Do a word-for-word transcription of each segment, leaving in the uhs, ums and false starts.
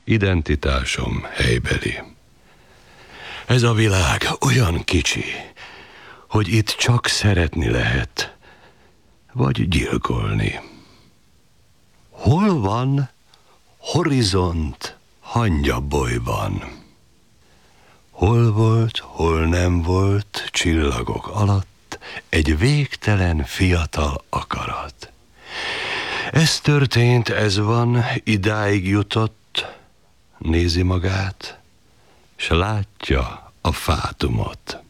Identitásom helybeli. Ez a világ olyan kicsi, hogy itt csak szeretni lehet, vagy gyilkolni. Hol van horizont hangyabolyban? Hol volt, hol nem volt csillagok alatt egy végtelen fiatal akarat. Ez történt, ez van, idáig jutott, nézi magát, s látja a fátumot.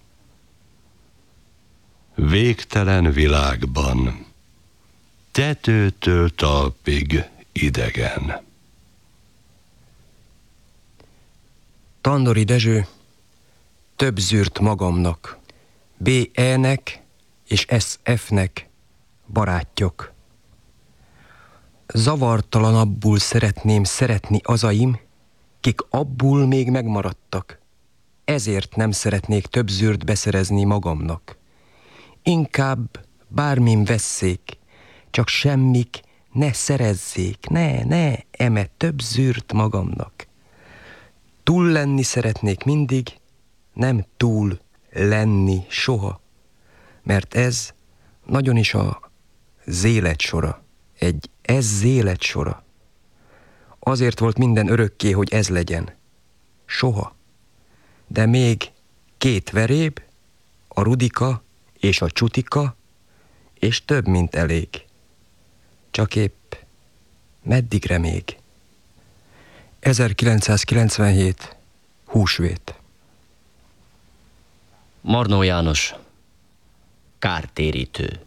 Végtelen világban, tetőtől talpig idegen. Tandori Dezső, több zűrt magamnak, bé é-nek és es ef-nek barátjok. Zavartalanabbul szeretném szeretni azaim, kik abból még megmaradtak. Ezért nem szeretnék több zűrt beszerezni magamnak. Inkább bármin vesszék, csak semmik ne szerezzék, ne, ne, eme több zűrt magamnak. Túl lenni szeretnék mindig, nem túl lenni soha, mert ez nagyon is a zélet sora, egy ez zélet sora. Azért volt minden örökké, hogy ez legyen. Soha. De még két veréb, a Rudika és a Csutika, és több, mint elég. Csak épp meddigre még? ezerkilencszázkilencvenhét. Húsvét. Marnó János. Kártérítő.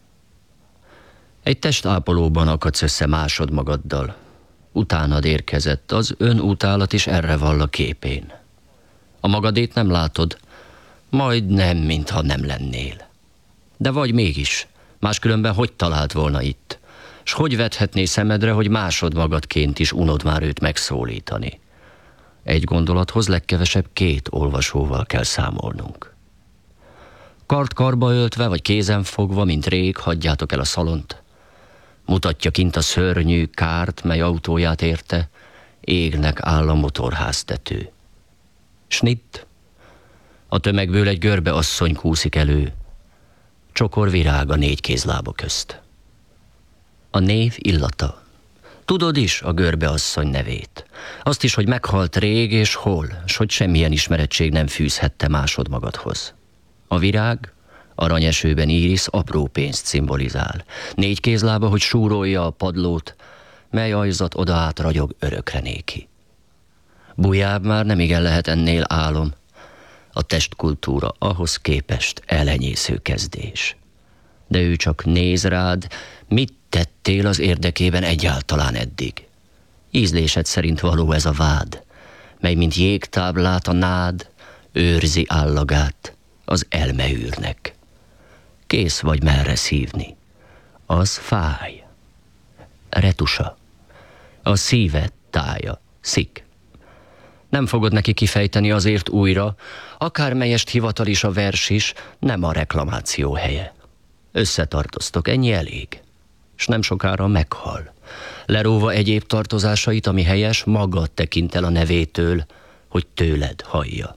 Egy testápolóban akadsz össze másodmagaddal. Utánad érkezett, az önutálat is erre vall a képén. A magadét nem látod, majd nem, mintha nem lennél. De vagy mégis, máskülönben hogy talált volna itt? S hogy vethetné szemedre, hogy másodmagadként is unod már őt megszólítani? Egy gondolathoz legkevesebb két olvasóval kell számolnunk. Kart karba öltve, vagy kézen fogva, mint rég, hagyjátok el a szalont. Mutatja kint a szörnyű kárt, mely autóját érte, égnek áll a motorháztető. Snitt, a tömegből egy görbe asszony kúszik elő, csokor virág a négy kézlába közt. A név illata. Tudod is a görbe asszony nevét. Azt is, hogy meghalt rég és hol, s hogy semmilyen ismerettség nem fűzhette másodmagadhoz. A virág aranyesőben írisz apró pénzt szimbolizál. Négy kézlába, hogy súrolja a padlót, mely ajzat oda át ragyog örökre néki. Bujább már nem igen lehet ennél álom. A testkultúra ahhoz képest elenyésző kezdés. De ő csak néz rád, mit tettél az érdekében egyáltalán eddig. Ízlésed szerint való ez a vád, mely mint jégtáblát a nád őrzi állagát az elmeűrnek. Kész vagy merre szívni. Az fáj. Retusa. A szíved tája. Szik. Nem fogod neki kifejteni azért újra, akármelyest hivatal is a vers is, nem a reklamáció helye. Összetartoztok, ennyi elég. S nem sokára meghal. Leróva egyéb tartozásait, ami helyes, maga tekint el a nevétől, hogy tőled hallja.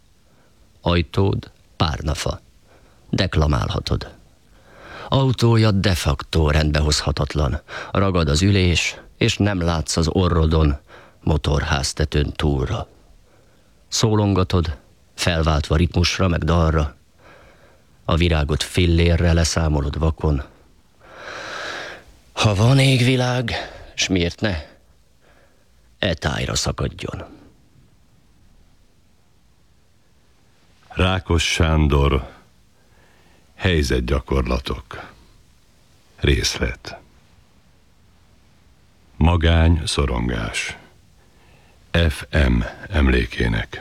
Ajtód párnafa. Deklamálhatod. Autója de facto rendbehozhatatlan. Ragad az ülés, és nem látsz az orrodon, motorháztetőn túlra. Szólongatod, felváltva ritmusra meg dalra. A virágot fillérre leszámolod vakon. Ha van égvilág, s miért ne? E tájra szakadjon. Rákos Sándor. Helyzetgyakorlatok. Részlet. Magány szorongás. ef em emlékének.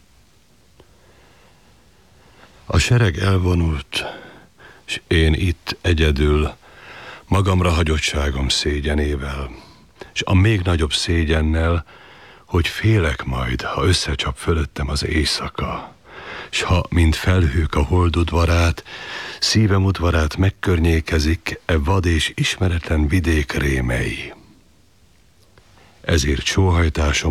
A sereg elvonult, s én itt egyedül, magamra hagyottságom szégyenével, s a még nagyobb szégyennel, hogy félek majd, ha összecsap fölöttem az éjszaka, s ha, mint felhők a hold udvarát, szívem udvarát megkörnyékezik e vad és ismeretlen vidék rémei. Ezért sóhajtásom